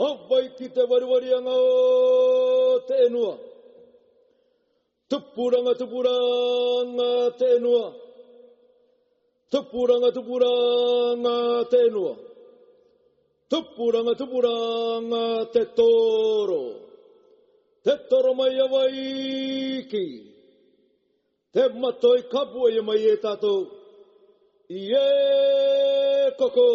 Awai ki te wariwarianga o te enua. Tupuranga te enua. Tupuranga te enua. Tupuranga te toro. Te toro mai awai ki. Te matoi kapua ia mai e tātou. I e koko.